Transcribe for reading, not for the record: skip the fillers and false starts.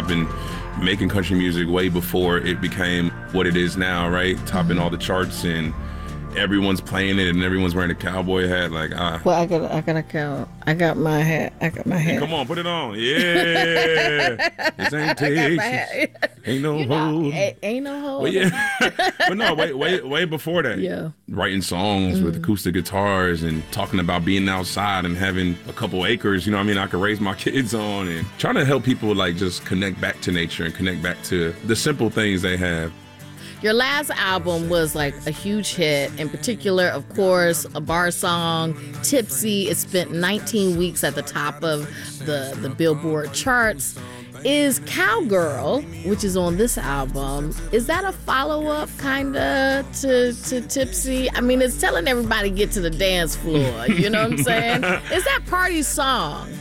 been making country music way before it became what it is now, right? Topping all the charts, and everyone's playing it, and everyone's wearing a cowboy hat. Like, well, I gotta count. I got my hat. Hey, come on, put it on. Yeah. This ain't Texas. Ain't no hold. Ain't no hold. Well, yeah. But no, way before that. Yeah. Writing songs with acoustic guitars and talking about being outside and having a couple acres, you know what I mean, I could raise my kids on, and trying to help people like just connect back to nature and connect back to the simple things they have. Your last album was like a huge hit. In particular, of course, a bar song, Tipsy. It spent 19 weeks at the top of the Billboard charts. Is Cowgirl, which is on this album, is that a follow-up kind of to Tipsy? I mean, it's telling everybody get to the dance floor. You know what I'm saying? Is that party song?